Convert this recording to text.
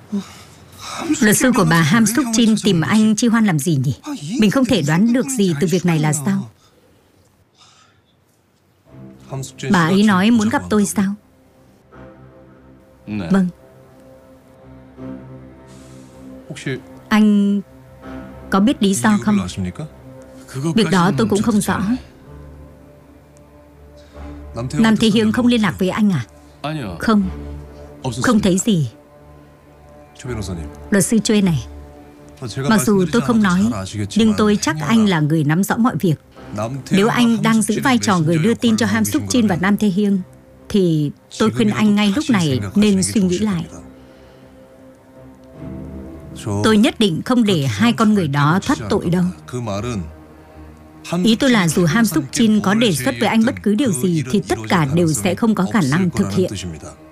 Luật sư của bà Ham Suk Jin tìm anh Chi Hoan làm gì nhỉ? Mình không thể đoán được gì từ việc này là sao? Bà ấy nói muốn gặp tôi sao? Vâng. Anh có biết lý do không? Việc đó tôi cũng không rõ. Nam Thế Hiên không liên lạc với anh à? Không. Không thấy gì. Luật sư Choi này, mặc dù tôi không nói, nhưng tôi chắc anh là người nắm rõ mọi việc. Nếu anh đang giữ vai trò người đưa tin cho Ham Suk Jin và Nam Thế Hiên, thì tôi khuyên anh ngay lúc này nên suy nghĩ lại. Tôi nhất định không để hai con người đó thoát tội đâu. Ý tôi là dù Ham Suk Jin có đề xuất với anh bất cứ điều gì thì tất cả đều sẽ không có khả năng thực hiện.